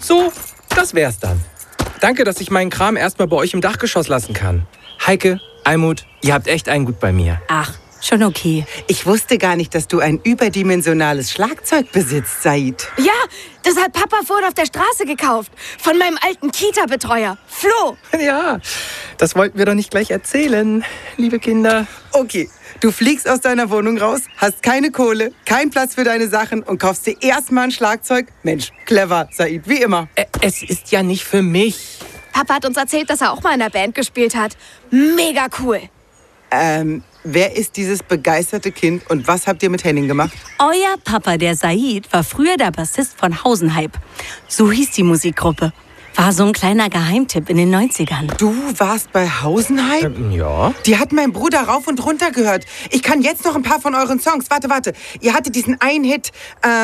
So, das wär's dann. Danke, dass ich meinen Kram erstmal bei euch im Dachgeschoss lassen kann. Heike, Almut, ihr habt echt einen Gut bei mir. Ach, schon okay. Ich wusste gar nicht, dass du ein überdimensionales Schlagzeug besitzt, Said. Ja, das hat Papa vorhin auf der Straße gekauft. Von meinem alten Kita-Betreuer, Flo. Ja, das wollten wir doch nicht gleich erzählen, liebe Kinder. Okay, du fliegst aus deiner Wohnung raus, hast keine Kohle, keinen Platz für deine Sachen und kaufst dir erstmal ein Schlagzeug. Mensch, clever, Said, wie immer. Es ist ja nicht für mich. Papa hat uns erzählt, dass er auch mal in der Band gespielt hat. Mega cool. Wer ist dieses begeisterte Kind und was habt ihr mit Henning gemacht? Euer Papa, der Said, war früher der Bassist von Hausenhype. So hieß die Musikgruppe. War so ein kleiner Geheimtipp in den 90ern. Du warst bei Hausenhype? Ja. Die hat mein Bruder rauf und runter gehört. Ich kann jetzt noch ein paar von euren Songs. Warte. Ihr hattet diesen einen Hit.